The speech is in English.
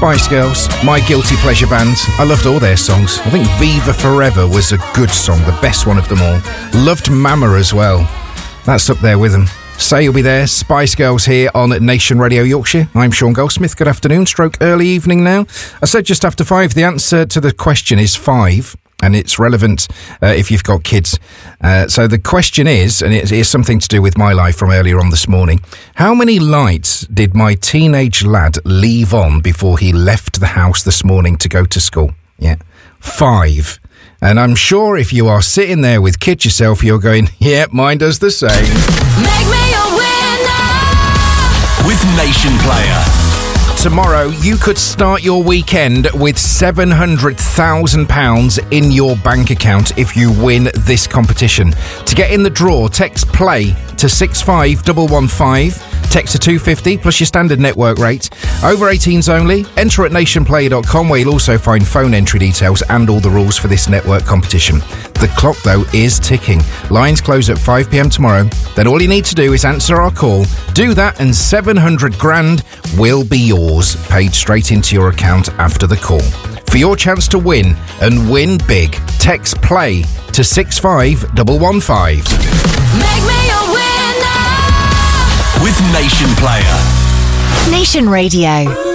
Spice Girls, my guilty pleasure band. I loved all their songs. I think Viva Forever was a good song, the best one of them all. Loved Mama as well. That's up there with them. Say You'll Be There, Spice Girls here on Nation Radio Yorkshire. I'm Sean Goldsmith. Good afternoon, stroke early evening now. I said just after 5. The answer to the question is 5. And it's relevant if you've got kids. So the question is, and it is something to do with my life from earlier on this morning, how many lights did my teenage lad leave on before he left the house this morning to go to school? Yeah, 5. And I'm sure if you are sitting there with kids yourself, you're going, yeah, mine does the same. Make me a winner with Nation Player. Tomorrow, you could start your weekend with £700,000 in your bank account if you win this competition. To get in the draw, text PLAY to 65115. Text to 250 plus your standard network rate. Over 18s only. Enter at nationplayer.com, where you'll also find phone entry details and all the rules for this network competition. The clock, though, is ticking. Lines close at 5 p.m. tomorrow. Then all you need to do is answer our call. Do that and 700 grand will be yours, paid straight into your account after the call. For your chance to win and win big, text PLAY to 65115. Make me a winner with Nation Player. Nation Radio.